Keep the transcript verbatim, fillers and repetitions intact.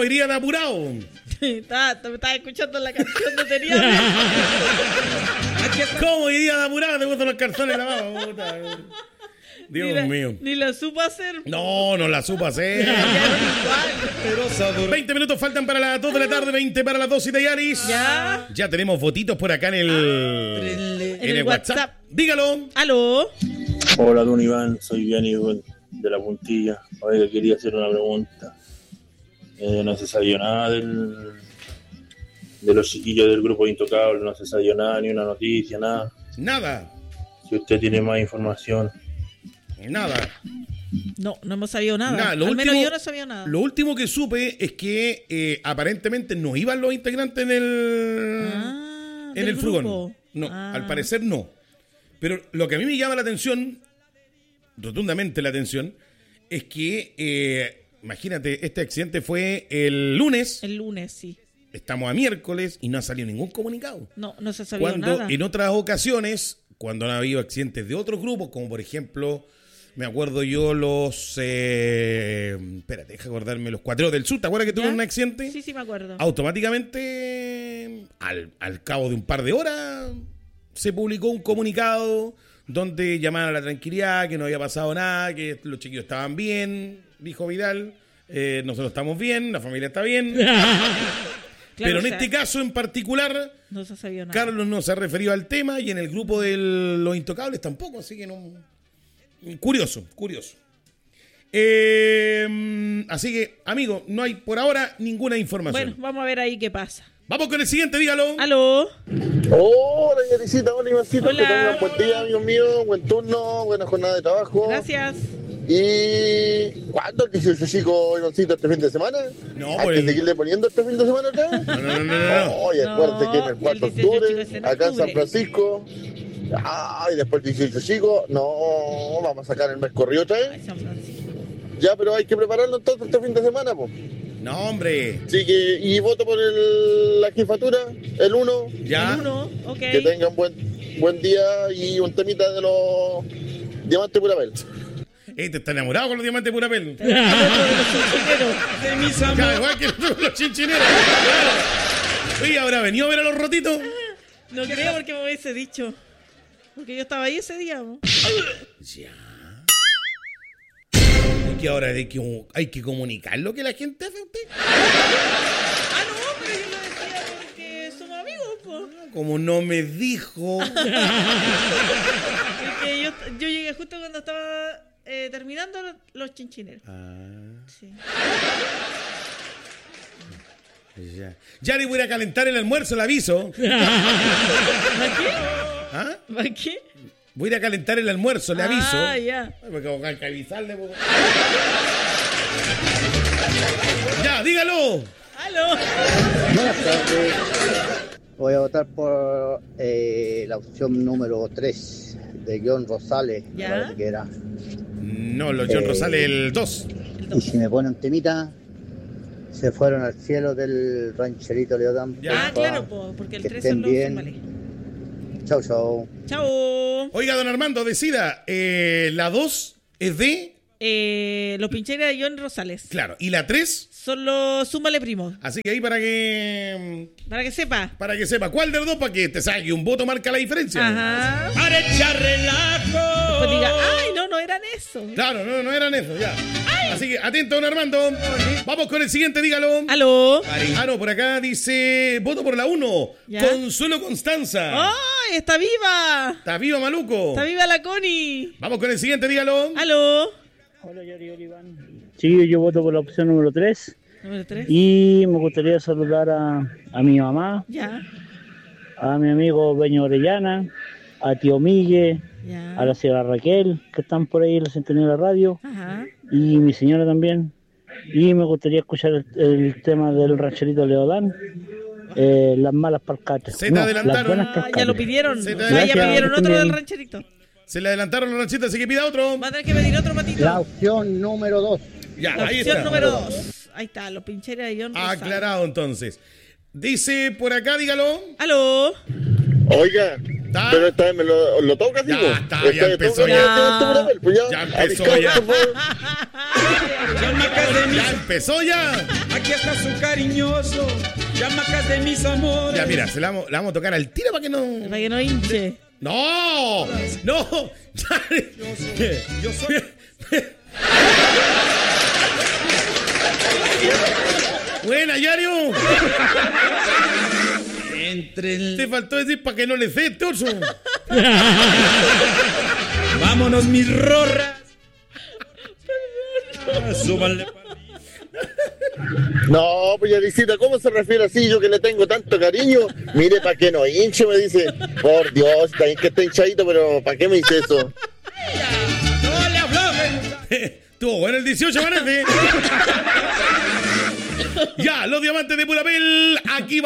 iría de apurado? Estaba, estaba escuchando la canción de Tenía. ¿Cómo iría de apurado? Te gustan los calzones lavados, puta. Dios ni la, mío. Ni la supo hacer. No, no la supo hacer. veinte minutos faltan para las dos de la tarde, veinte para las dos y Yaris. Ya. Ya tenemos votitos por acá en el, ah, en el, en el WhatsApp. WhatsApp. Dígalo. Aló. Hola, don Iván. Soy Vianney de la Puntilla. Oiga, quería hacer una pregunta. Eh, no se sabía nada del, de los chiquillos del grupo Intocable. No se sabía nada, ni una noticia, nada. Nada. Si usted tiene más información. Nada. No, no hemos sabido nada. nada Al último, menos yo no sabía nada. Lo último que supe es que eh, aparentemente no iban los integrantes en el ah, en el grupo. furgón. No, ah. al parecer no. Pero lo que a mí me llama la atención, rotundamente la atención, es que, eh, imagínate, este accidente fue el lunes. El lunes, sí. Estamos a miércoles y no ha salido ningún comunicado. No, no se sabía Cuando nada. En otras ocasiones, cuando han habido accidentes de otros grupos, como por ejemplo, me acuerdo yo los... Eh, espérate, deja acordarme, los Cuatreros del Sur. ¿Te acuerdas que tuvieron un accidente? Sí, sí, me acuerdo. Automáticamente, al, al cabo de un par de horas, se publicó un comunicado donde llamaban a la tranquilidad, que no había pasado nada, que los chiquillos estaban bien, dijo Vidal. Eh, nosotros estamos bien, la familia está bien. Claro, pero en o sea, este caso en particular, no se sabía nada. Carlos no se ha referido al tema y en el grupo de los Intocables tampoco, así que no... Curioso, curioso. Eh, así que, amigo, no hay por ahora ninguna información. Bueno, vamos a ver ahí qué pasa. Vamos con el siguiente, dígalo. Aló. Hola, Yarisita, hola, Ivancito. Hola. Que tengan buen día, amigos míos, buen turno, buena jornada de trabajo. Gracias. ¿Y cuándo el dieciocho chico, Ivancito, este fin de semana? No, ¿Hay por que el... seguirle poniendo este fin de semana atrás? No, no, no, no. no. Oye, no, acuérdate que en el cuatro de octubre, en acá en octubre. San Francisco. Ay, después el dieciocho chico, no, vamos a sacar el mes corrido otra vez. Ay, San Francisco. Ya, pero hay que prepararlo entonces este fin de semana, pues. No, hombre. Así que, y voto por el, la jefatura, el uno. Ya. El uno, ok. Que tengan buen, buen día y un temita de los diamantes Purapel. Este está enamorado con los diamantes pura pel. De mis Ya, igual que los chinchineros. Oye, ¿habrá venido a ver a los rotitos? No creo porque me hubiese dicho. Porque yo estaba ahí ese día. ¿No? Ya. ¿Y que ahora hay que, hay que comunicar lo que la gente hace a usted? Ah, no, pero yo lo decía porque somos amigos, po. Como no me dijo. Es que yo, yo llegué justo cuando estaba eh, terminando los chinchineros. Ah. Sí. Ya. Ya le voy a calentar el almuerzo, le aviso. ¿Para qué? ¿Ah? ¿Para qué? Voy a ir a calentar el almuerzo, le aviso. Ah, ya. Porque hay que avisarle. Po. Ya, dígalo. ¡Aló! Buenas tardes. Voy a votar por eh, la opción número tres de John Rosales. ¿Ya? Me parece que era. No, los John Eh, Rosales, el dos. Y si me ponen temita, se fueron al cielo del rancherito Leodán. Ya. Ah, claro, po, porque el Que tres estén son los bien. zumales. Chau, chau. Chao. Oiga, don Armando, decida. Eh, la dos es de... Eh, los pincheros de John Rosales. Claro, y la tres... Son los Súmale Primos. Así que ahí para que... Para que sepa. Para que sepa cuál de los dos, para que te saque un voto marca la diferencia. Ajá. Para echar relajo. Pues diga, ay, no, no eran eso. Claro, no, no eran eso, ya. Así que atento, don Armando. Vamos con el siguiente, dígalo. ¿Aló? Ah, no, por acá dice, voto por la uno. ¿Ya? Consuelo Constanza. ¡Ay, está viva! ¿Está viva, Maluco? Está viva la Connie. Vamos con el siguiente, dígalo. ¿Aló? Hola, Yari Oliván. Sí, yo voto por la opción número tres. Número tres. Y me gustaría saludar a, a mi mamá, Ya, a mi amigo Beño Orellana, a tío Migue, ya. a la señora Raquel, que están por ahí en la sintonía de la radio, Ajá. y mi señora también. Y me gustaría escuchar el, el tema del rancherito Leodán, eh, las malas palcatas. Se te adelantaron. las buenas Ah, palcatas. ya lo pidieron. Se te Ah, ya Gracias, pidieron otro también. del rancherito. Se le adelantaron los ranchitas, así que pida otro. Va a tener que pedir otro patito. La opción número dos. Ya, La ahí opción está. número dos. Ahí está, los pincheros de John Rosales. Aclarado entonces. Dice por acá, dígalo. ¿Aló? Oiga, ¿Está? pero esta vez me lo, lo toca, Ya, digo. está, Esta ya vez empezó toca, ya. toca, toca, pues Ya empezó Ariscado, ya. por favor. Chamacas de mis... Ya empezó ya. Aquí está su cariñoso. Chamacas de mis amores. Ya, mira, se la vamos, la vamos a tocar al tiro para que no. Para que no hinche. ¡No! ¡No! Yo soy... Buena, Yario. Entre el... Te faltó decir para que no le sé este oso. Vámonos, mis rorras. Ah, súbanle. No, pues Yarisita, ¿cómo se refiere así? Yo que le tengo tanto cariño. Mire, ¿para qué no hinche? Me dice. Por Dios, también que está hinchadito, pero ¿para qué me dice eso? No le aflojen. Estuvo bueno el dieciocho, parece. Ya, los diamantes de Purapel. Aquí va.